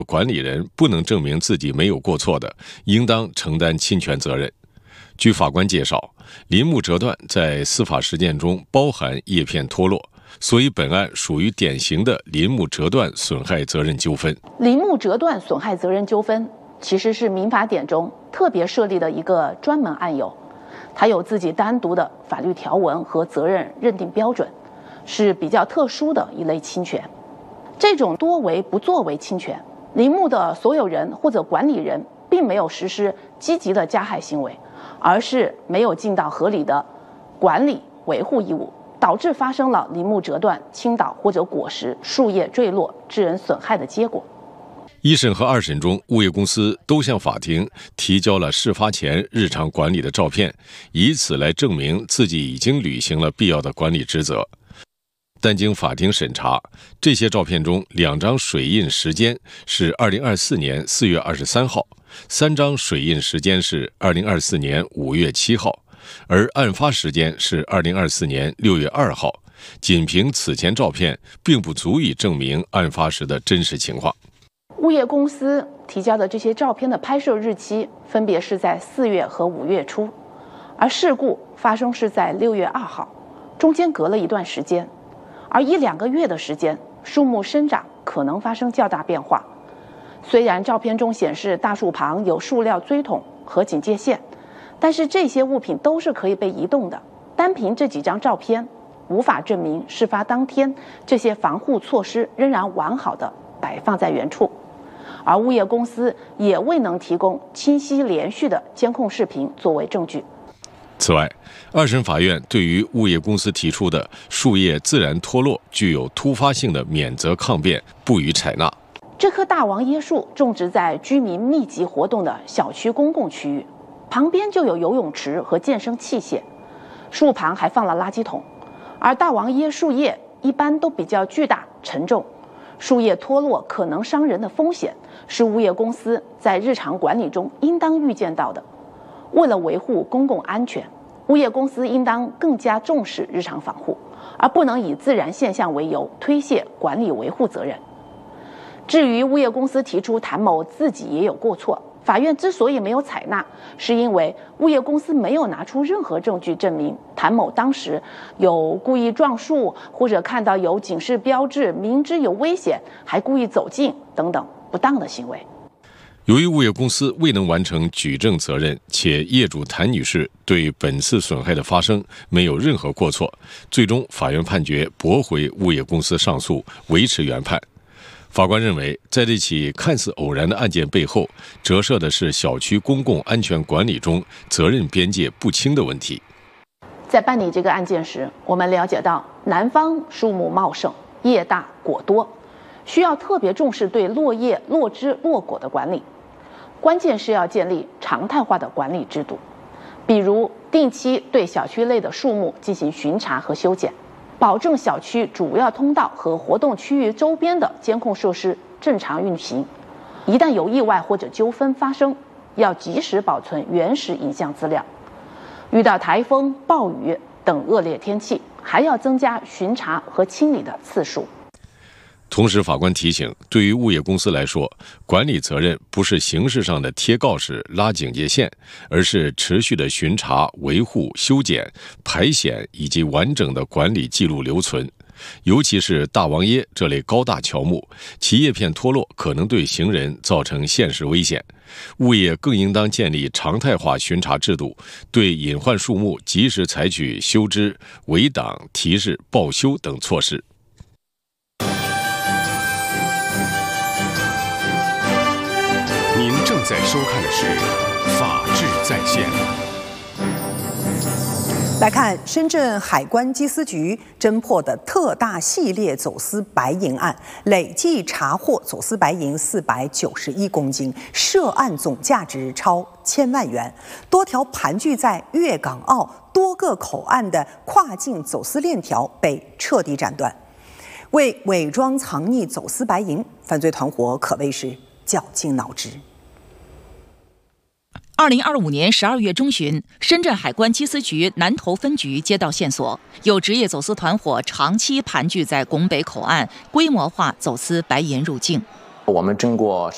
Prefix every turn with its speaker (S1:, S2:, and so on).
S1: 管理人不能证明自己没有过错的，应当承担侵权责任。据法官介绍，林木折断在司法实践中包含叶片脱落，所以本案属于典型的林木折断损害责任纠纷。
S2: 林木折断损害责任纠纷其实是民法典中特别设立的一个专门案由，它有自己单独的法律条文和责任认定标准，是比较特殊的一类侵权。这种多为不作为侵权，林木的所有人或者管理人并没有实施积极的加害行为，而是没有尽到合理的管理维护义务，导致发生了林木折断、倾倒或者果实、树叶坠落致人损害的结果。
S1: 一审和二审中，物业公司都向法庭提交了事发前日常管理的照片，以此来证明自己已经履行了必要的管理职责。但经法庭审查，这些照片中2张水印时间是2024年4月23号，3张水印时间是2024年5月7号，而案发时间是2024年6月2号。仅凭此前照片，并不足以证明案发时的真实情况。
S2: 物业公司提交的这些照片的拍摄日期分别是在4月和5月初，而事故发生是在6月2号，中间隔了一段时间。而1-2个月的时间，树木生长可能发生较大变化。虽然照片中显示大树旁有塑料锥桶和警戒线，但是这些物品都是可以被移动的。单凭这几张照片，无法证明事发当天这些防护措施仍然完好的摆放在原处。而物业公司也未能提供清晰连续的监控视频作为证据。
S1: 此外，二审法院对于物业公司提出的树叶自然脱落具有突发性的免责抗辩不予采纳。
S2: 这棵大王椰树种植在居民密集活动的小区公共区域，旁边就有游泳池和健身器械，树旁还放了垃圾桶。而大王椰树叶一般都比较巨大沉重，树叶脱落可能伤人的风险是物业公司在日常管理中应当预见到的。为了维护公共安全，物业公司应当更加重视日常防护，而不能以自然现象为由推卸管理维护责任。至于物业公司提出谭某自己也有过错，法院之所以没有采纳，是因为物业公司没有拿出任何证据证明谭某当时有故意撞树，或者看到有警示标志明知有危险还故意走近等等不当的行为。
S1: 由于物业公司未能完成举证责任，且业主谭女士对本次损害的发生没有任何过错，最终法院判决驳回物业公司上诉，维持原判。法官认为，在这起看似偶然的案件背后，折射的是小区公共安全管理中责任边界不清的问题。
S2: 在办理这个案件时，我们了解到，南方树木茂盛，叶大果多，需要特别重视对落叶、落枝、落果的管理。关键是要建立常态化的管理制度，比如定期对小区内的树木进行巡查和修剪，保证小区主要通道和活动区域周边的监控设施正常运行。一旦有意外或者纠纷发生，要及时保存原始影像资料。遇到台风、暴雨等恶劣天气，还要增加巡查和清理的次数。
S1: 同时，法官提醒，对于物业公司来说，管理责任不是形式上的贴告示、拉警戒线，而是持续的巡查、维护、修剪、排险以及完整的管理记录留存。尤其是大王椰这类高大乔木，其叶片脱落可能对行人造成现实危险。物业更应当建立常态化巡查制度，对隐患树木及时采取修枝、围挡、提示、报修等措施。
S3: 您正在收看的是《法治在线》。
S4: 来看深圳海关缉私局侦破的特大系列走私白银案，累计查获走私白银491公斤，涉案总价值超1000万元。多条盘踞在粤港澳多个口岸的跨境走私链条被彻底斩断。为伪装藏匿走私白银，犯罪团伙可谓是绞尽脑汁。
S5: 2025年12月中旬，深圳海关缉私局南头分局接到线索，有职业走私团伙长期盘踞在拱北口岸，规模化走私白银入境。
S6: 我们经过